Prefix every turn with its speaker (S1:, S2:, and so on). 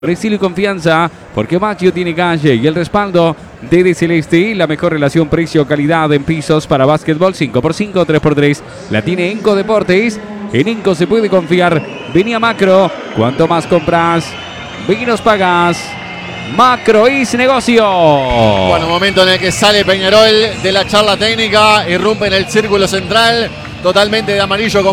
S1: Estilo y confianza, porque Maggio tiene calle y el respaldo de Celeste, la mejor relación precio-calidad en pisos para básquetbol, 5x5, 3x3, la tiene Enco Deportes. En Enco se puede confiar. Vení a Macro, cuanto más compras, menos pagas. Macro es negocio.
S2: Bueno, momento en el que sale Peñarol de la charla técnica, irrumpe en el círculo central, totalmente de amarillo con